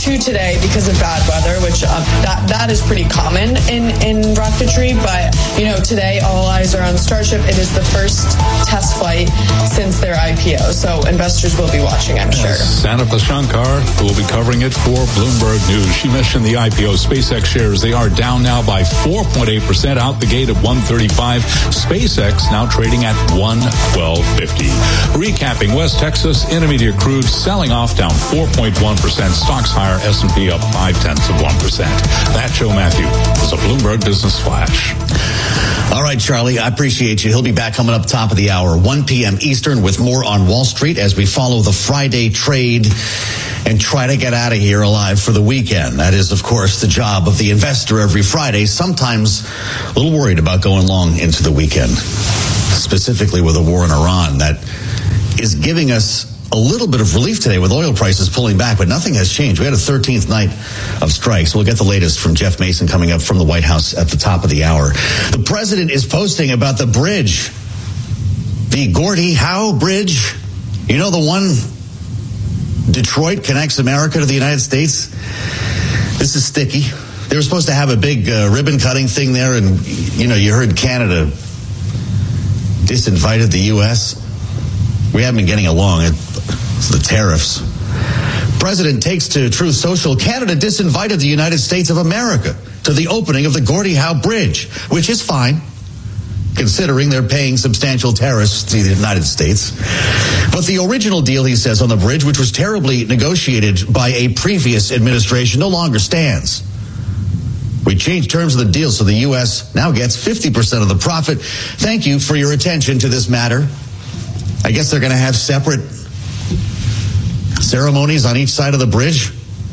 2 today because of bad weather, which that is pretty common in rocketry. But, today all eyes are on Starship. It is the first test flight since their IPO. So investors will be watching, I'm sure. Sanapa Shankar will be covering it for Bloomberg News. She mentioned the IPO. SpaceX shares, they are down now by 4.8% out the gate at 135. SpaceX now trading at 112.50. Recapping, West Texas Intermediate crude selling off down 4.1%. Stocks higher, S&P up 0.5%. That, Joe Matthew, was a Bloomberg Business Flash. All right, Charlie, I appreciate you. He'll be back coming up top of the hour, 1 p.m. Eastern, with more on Wall Street as we follow the Friday trade and try to get out of here alive for the weekend. That is, of course, the job of the investor every Friday, sometimes a little worried about going long into the weekend, specifically with the war in Iran that is giving us a little bit of relief today with oil prices pulling back, but nothing has changed. We had a 13th night of strikes. We'll get the latest from Jeff Mason coming up from the White House at the top of the hour. The president is posting about the bridge, the Gordie Howe Bridge. You know, the one Detroit connects America to the United States. This is sticky. They were supposed to have a big ribbon cutting thing there, and, you heard Canada disinvited the U.S. We haven't been getting along. It's the tariffs. President takes to Truth Social. Canada disinvited the United States of America to the opening of the Gordie Howe Bridge, which is fine, considering they're paying substantial tariffs to the United States. But the original deal, he says, on the bridge, which was terribly negotiated by a previous administration, no longer stands. We changed terms of the deal so the U.S. now gets 50% of the profit. Thank you for your attention to this matter. I guess they're going to have separate ceremonies on each side of the bridge.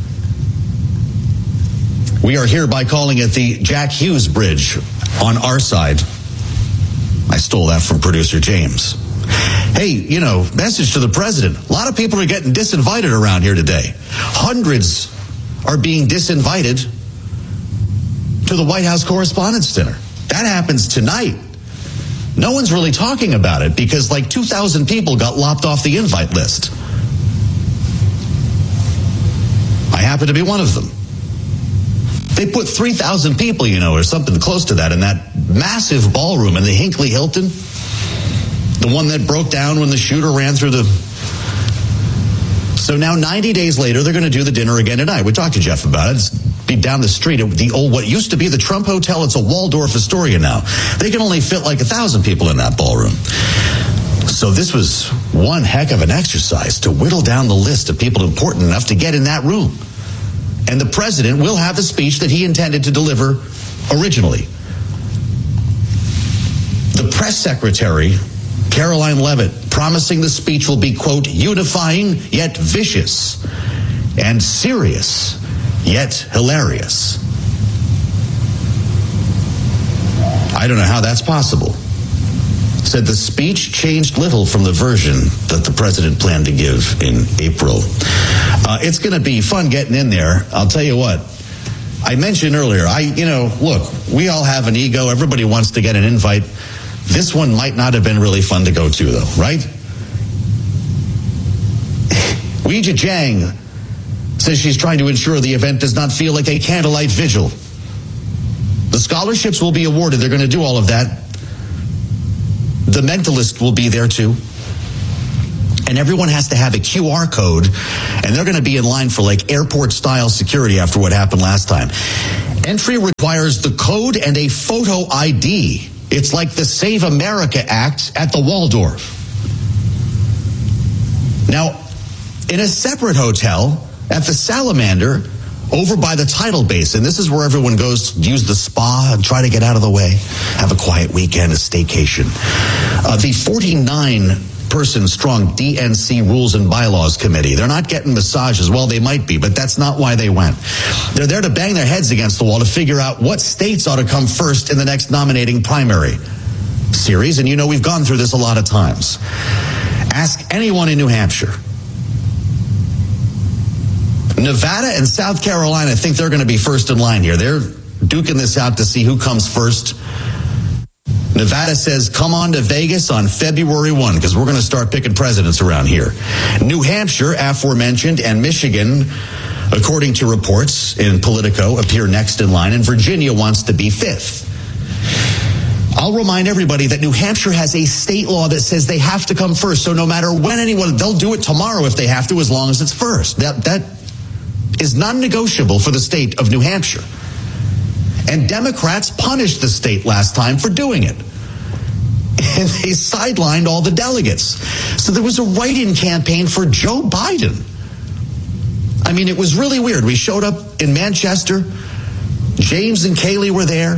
We are hereby calling it the Jack Hughes Bridge on our side. I stole that from producer James. Hey, message to the president. A lot of people are getting disinvited around here today. Hundreds are being disinvited to the White House Correspondents' Dinner. That happens tonight. No one's really talking about it because 2,000 people got lopped off the invite list. I happen to be one of them. They put 3,000 people, or something close to that in that massive ballroom in the Hinckley Hilton. The one that broke down when the shooter ran through the... So now 90 days later, they're going to do the dinner again tonight. We talked to Jeff about it. It's down the street at the old, what used to be the Trump Hotel. It's a Waldorf Astoria now. They can only fit 1,000 people in that ballroom. So this was one heck of an exercise to whittle down the list of people important enough to get in that room. And the president will have the speech that he intended to deliver originally. The press secretary, Caroline Leavitt, promising the speech will be, quote, unifying yet vicious and serious yet hilarious. I don't know how that's possible. Said the speech changed little from the version that the president planned to give in April. It's going to be fun getting in there. I'll tell you what. I mentioned earlier, look, we all have an ego. Everybody wants to get an invite. This one might not have been really fun to go to, though, right? Weijia Jiang says she's trying to ensure the event does not feel like a candlelight vigil. The scholarships will be awarded. They're going to do all of that. The Mentalist will be there too. And everyone has to have a QR code, and they're going to be in line for airport-style security after what happened last time. Entry requires the code and a photo ID. It's like the Save America Act at the Waldorf. Now, in a separate hotel at the Salamander over by the tidal basin, this is where everyone goes to use the spa and try to get out of the way, have a quiet weekend, a staycation. The 49-person strong DNC Rules and Bylaws Committee, they're not getting massages. Well, they might be, but that's not why they went. They're there to bang their heads against the wall to figure out what states ought to come first in the next nominating primary series. And we've gone through this a lot of times. Ask anyone in New Hampshire. Nevada and South Carolina, I think they're going to be first in line here. They're duking this out to see who comes first. Nevada says, come on to Vegas on February 1, because we're going to start picking presidents around here. New Hampshire, aforementioned, and Michigan, according to reports in Politico, appear next in line, and Virginia wants to be fifth. I'll remind everybody that New Hampshire has a state law that says they have to come first. So no matter when anyone, they'll do it tomorrow if they have to, as long as it's first. That is non-negotiable for the state of New Hampshire. And Democrats punished the state last time for doing it. And they sidelined all the delegates. So there was a write-in campaign for Joe Biden. I mean, it was really weird. We showed up in Manchester. James and Kaylee were there.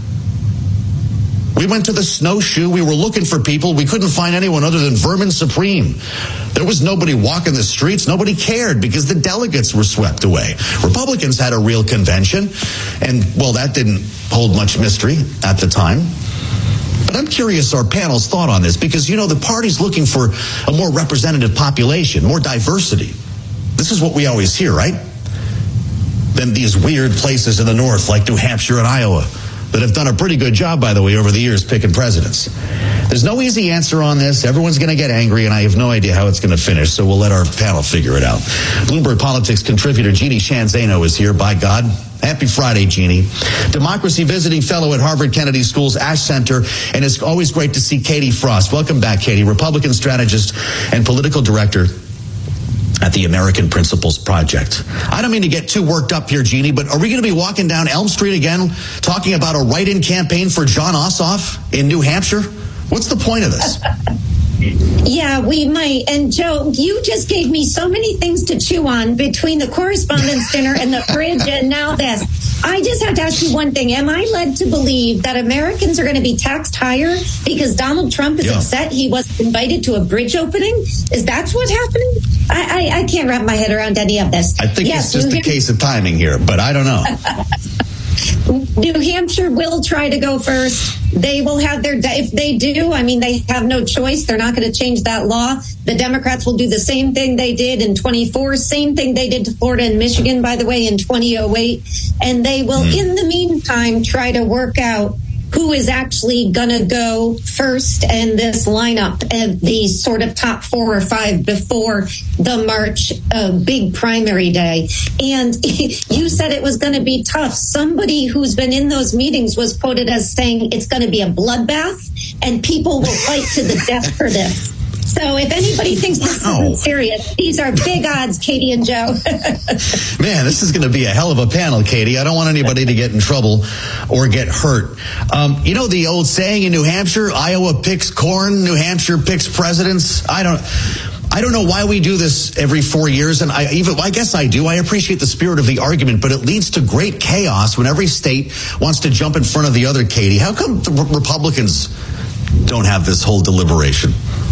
We went to the Snowshoe. We were looking for people. We couldn't find anyone other than Vermin Supreme. There was nobody walking the streets. Nobody cared because the delegates were swept away. Republicans had a real convention, and, well, that didn't hold much mystery at the time. But I'm curious our panel's thought on this because, you know, the party's looking for a more representative population, more diversity. This is what we always hear, right? Then these weird places in the north like New Hampshire and Iowa that have done a pretty good job, by the way, over the years picking presidents. There's no easy answer on this. Everyone's going to get angry, and I have no idea how it's going to finish, so we'll let our panel figure it out. Bloomberg Politics contributor Jeannie Sheehan Zaino is here, by God. Happy Friday, Jeannie. Democracy visiting fellow at Harvard Kennedy School's Ash Center, and it's always great to see Katie Frost. Welcome back, Katie, Republican strategist and political director at the American Principles Project. I don't mean to get too worked up here, Jeannie, but are we going to be walking down Elm Street again talking about a write-in campaign for Jon Ossoff in New Hampshire? What's the point of this? Yeah, we might. And Joe, you just gave me so many things to chew on between the correspondence dinner and the fridge and now this. I just have to ask you one thing. Am I led to believe that Americans are going to be taxed higher because Donald Trump is upset he wasn't invited to a bridge opening? Is that what's happening? I can't wrap my head around any of this. I think it's just a case of timing here, but I don't know. New Hampshire will try to go first. They will have their, if they do, I mean, they have no choice. They're not going to change that law. The Democrats will do the same thing they did in 24, same thing they did to Florida and Michigan, by the way, in 2008. And they will, in the meantime, try to work out who is actually going to go first in this lineup of the sort of top 4 or 5 before the March big primary day. And you said it was going to be tough. Somebody who's been in those meetings was quoted as saying it's going to be a bloodbath and people will fight to the death for this. So if anybody thinks this isn't serious, these are big odds, Katie and Joe. Man, this is going to be a hell of a panel, Katie. I don't want anybody to get in trouble or get hurt. You know the old saying in New Hampshire, Iowa picks corn, New Hampshire picks presidents. I don't know why we do this every 4 years, and I guess I do. I appreciate the spirit of the argument, but it leads to great chaos when every state wants to jump in front of the other, Katie. How come the Republicans don't have this whole deliberation?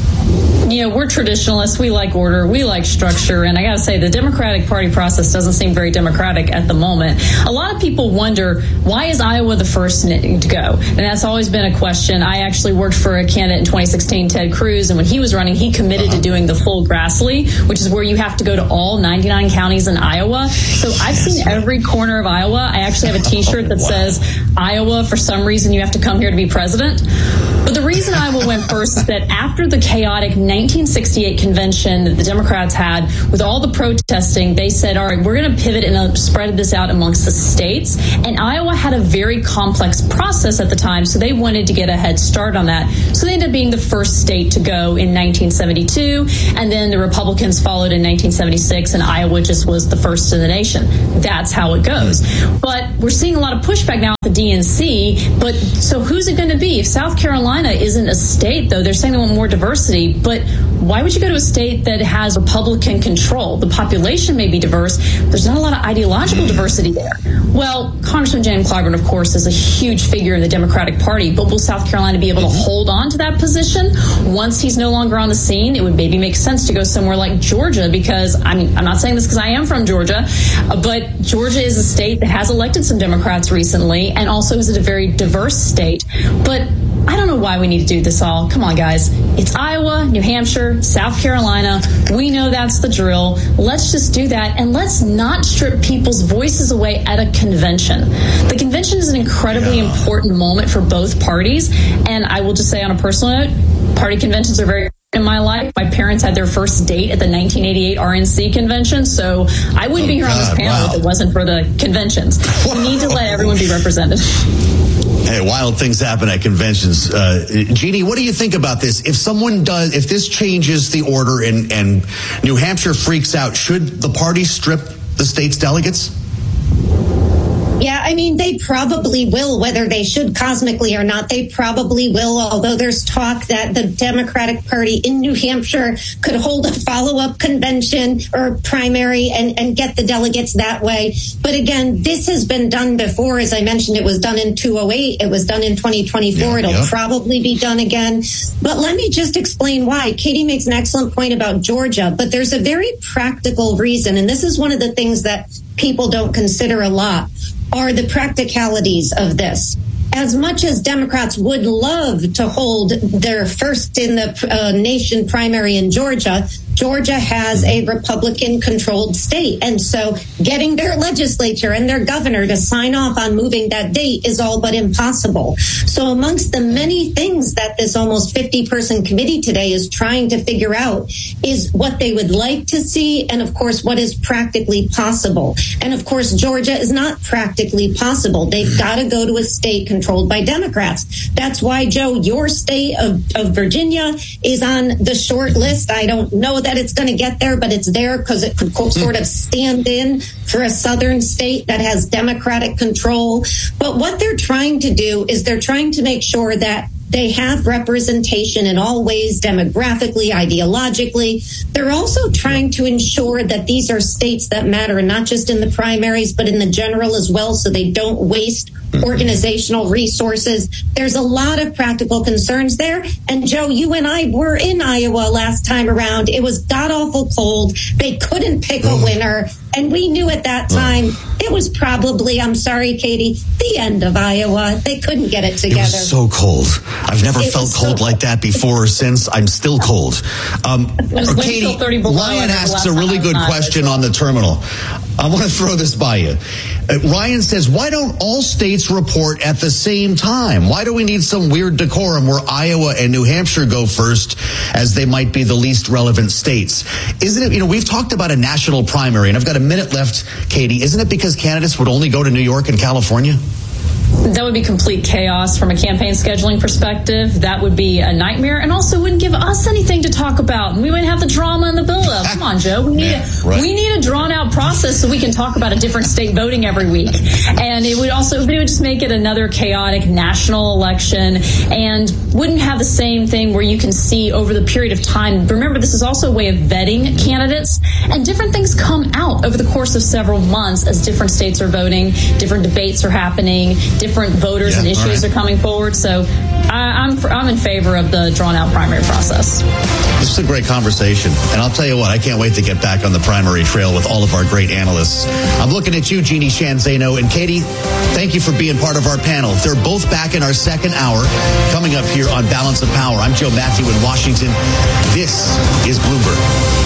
You know, we're traditionalists. We like order. We like structure. And I got to say, the Democratic Party process doesn't seem very democratic at the moment. A lot of people wonder, why is Iowa the first to go? And that's always been a question. I actually worked for a candidate in 2016, Ted Cruz, and when he was running, he committed to doing the full Grassley, which is where you have to go to all 99 counties in Iowa. So I've seen every corner of Iowa. I actually have a T-shirt that says, Iowa, for some reason, you have to come here to be president. But the reason Iowa went first is that after the chaotic 1968 convention that the Democrats had with all the protesting, they said, all right, we're going to pivot and spread this out amongst the states. And Iowa had a very complex process at the time, so they wanted to get a head start on that. So they ended up being the first state to go in 1972, and then the Republicans followed in 1976, and Iowa just was the first in the nation. That's how it goes. But we're seeing a lot of pushback now at the DNC, but so who's it going to be? If South Carolina isn't a state, though, they're saying they want more diversity, but why would you go to a state that has Republican control? The population may be diverse. There's not a lot of ideological diversity there. Well, Congressman James Clyburn, of course, is a huge figure in the Democratic Party, but will South Carolina be able to hold on to that position once he's no longer on the scene? It would maybe make sense to go somewhere like Georgia because, I mean, I'm not saying this because I am from Georgia, but Georgia is a state that has elected some Democrats recently and also is a very diverse state. But I don't know why we need to do this all. Come on, guys. It's Iowa, New Hampshire, South Carolina. We know that's the drill. Let's just do that. And let's not strip people's voices away at a convention. The convention is an incredibly important moment for both parties. And I will just say on a personal note, party conventions are very in my life. My parents had their first date at the 1988 RNC convention, so I wouldn't be here on this panel if it wasn't for the conventions. We need to let everyone be represented. Hey, wild things happen at conventions. Jeannie, what do you think about this? If this changes the order and New Hampshire freaks out, should the party strip the state's delegates? Yeah, I mean, they probably will, whether they should cosmically or not. They probably will, although there's talk that the Democratic Party in New Hampshire could hold a follow-up convention or primary and get the delegates that way. But again, this has been done before. As I mentioned, it was done in 2008. It was done in 2024. It'll probably be done again. But let me just explain why. Katie makes an excellent point about Georgia, but there's a very practical reason. And this is one of the things that people don't consider a lot, are the practicalities of this. As much as Democrats would love to hold their first in the nation primary in Georgia, Georgia has a Republican-controlled state. And so getting their legislature and their governor to sign off on moving that date is all but impossible. So amongst the many things that this almost 50-person committee today is trying to figure out is what they would like to see and, of course, what is practically possible. And, of course, Georgia is not practically possible. They've got to go to a state controlled by Democrats. That's why, Joe, your state of Virginia is on the short list. I don't know that it's going to get there, but it's there because it could sort of stand in for a southern state that has Democratic control. But what they're trying to do is they're trying to make sure that they have representation in all ways, demographically, ideologically. They're also trying to ensure that these are states that matter, not just in the primaries, but in the general as well, so they don't waste organizational resources. There's a lot of practical concerns there. And Joe, you and I were in Iowa last time around. It was god-awful cold. They couldn't pick a winner. And we knew at that time it was probably, I'm sorry, Katie, the end of Iowa. They couldn't get it together. It was so cold. I've never felt cold like that before or since. I'm still cold. Katie, Ryan asks a really good question on the terminal. I want to throw this by you. Ryan says, why don't all states report at the same time? Why do we need some weird decorum where Iowa and New Hampshire go first, as they might be the least relevant states? Isn't it, we've talked about a national primary, and I've got a minute left, Katie. Isn't it because candidates would only go to New York and California? That would be complete chaos from a campaign scheduling perspective. That would be a nightmare, and also wouldn't give us anything to talk about. And we wouldn't have the drama and the buildup. Come on, Joe. We need a drawn-out process so we can talk about a different state voting every week. And it would just make it another chaotic national election, and wouldn't have the same thing where you can see over the period of time. Remember, this is also a way of vetting candidates, and different things come out over the course of several months as different states are voting, different debates are happening, different voters and issues are coming forward. So I'm in favor of the drawn-out primary process. This is a great conversation. And I'll tell you what, I can't wait to get back on the primary trail with all of our great analysts. I'm looking at you, Jeannie Sheehan Zaino, and Katie, thank you for being part of our panel. They're both back in our second hour coming up here on Balance of Power. I'm Joe Matthew in Washington. This is Bloomberg.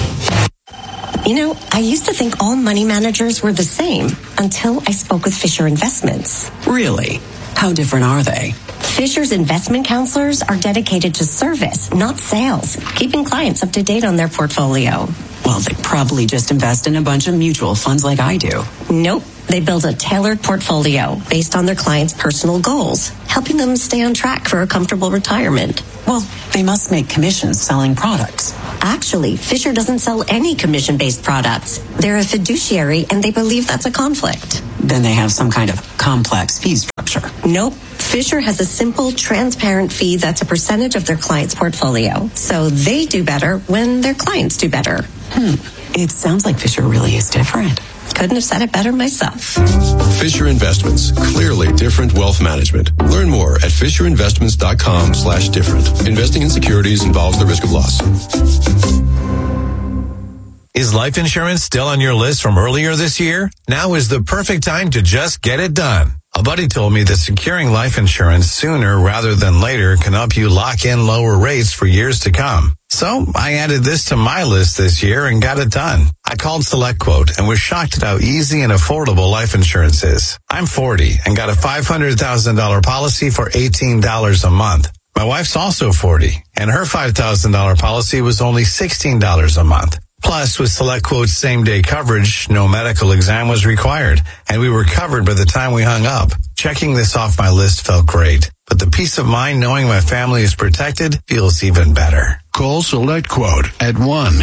I used to think all money managers were the same until I spoke with Fisher Investments. Really? How different are they? Fisher's investment counselors are dedicated to service, not sales, keeping clients up to date on their portfolio. Well, they probably just invest in a bunch of mutual funds like I do. Nope. They build a tailored portfolio based on their clients' personal goals, helping them stay on track for a comfortable retirement. Well, they must make commissions selling products. Actually, Fisher doesn't sell any commission-based products. They're a fiduciary, and they believe that's a conflict. Then they have some kind of complex fee structure. Nope. Fisher has a simple, transparent fee that's a percentage of their client's portfolio. So they do better when their clients do better. It sounds like Fisher really is different. Couldn't have said it better myself. Fisher Investments. Clearly different wealth management. Learn more at FisherInvestments.com/different. Investing in securities involves the risk of loss. Is life insurance still on your list from earlier this year? Now is the perfect time to just get it done. A buddy told me that securing life insurance sooner rather than later can help you lock in lower rates for years to come. So I added this to my list this year and got it done. I called SelectQuote and was shocked at how easy and affordable life insurance is. I'm 40 and got a $500,000 policy for $18 a month. My wife's also 40, and her $5,000 policy was only $16 a month. Plus, with SelectQuote's same-day coverage, no medical exam was required, and we were covered by the time we hung up. Checking this off my list felt great, but the peace of mind knowing my family is protected feels even better. Call SelectQuote at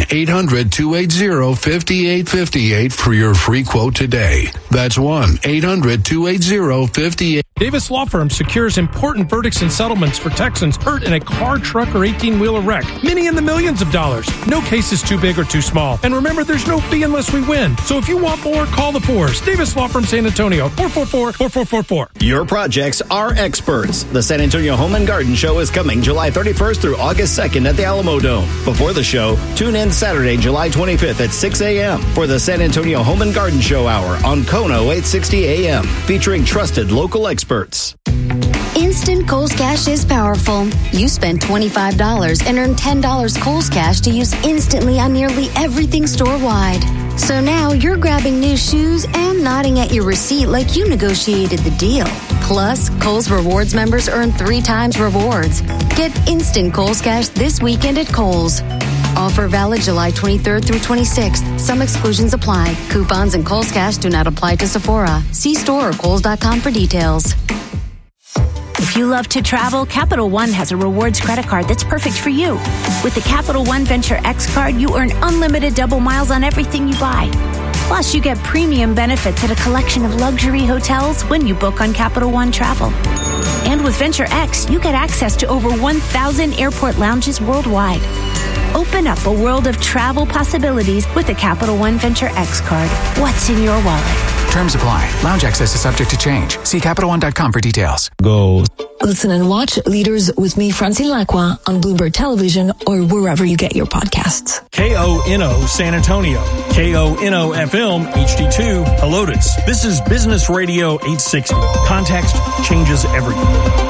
1-800-280-5858 for your free quote today. That's 1-800-280-5858. Davis Law Firm secures important verdicts and settlements for Texans hurt in a car, truck, or 18-wheeler wreck. Many in the millions of dollars. No case is too big or too small. And remember, there's no fee unless we win. So if you want more, call the Fours. Davis Law Firm San Antonio, 444-4444. Your projects are experts. The San Antonio Home and Garden Show is coming July 31st through August 2nd at the Alamo Dome. Before the show, tune in Saturday, July 25th at 6 a.m. for the San Antonio Home and Garden Show Hour on Kono 860 a.m. featuring trusted local experts. Instant Kohl's Cash is powerful. You spend $25 and earn $10 Kohl's Cash to use instantly on nearly everything store-wide. So now you're grabbing new shoes and nodding at your receipt like you negotiated the deal. Plus, Kohl's Rewards members earn 3 times rewards. Get instant Kohl's Cash this weekend at Kohl's. Offer valid July 23rd through 26th. Some exclusions apply. Coupons and Kohl's Cash do not apply to Sephora. See store or Kohl's.com for details. If you love to travel, Capital One has a rewards credit card that's perfect for you. With the Capital One Venture X card, you earn unlimited double miles on everything you buy. Plus, you get premium benefits at a collection of luxury hotels when you book on Capital One Travel. And with Venture X, you get access to over 1,000 airport lounges worldwide. Open up a world of travel possibilities with the Capital One Venture X card. What's in your wallet? Terms apply. Lounge access is subject to change. See CapitalOne.com for details. Go. Listen and watch Leaders with me, Francine Lacroix, on Bloomberg Television or wherever you get your podcasts. KONO San Antonio. KONO FM HD2 Helotes. This is Business Radio 860. Context changes everything.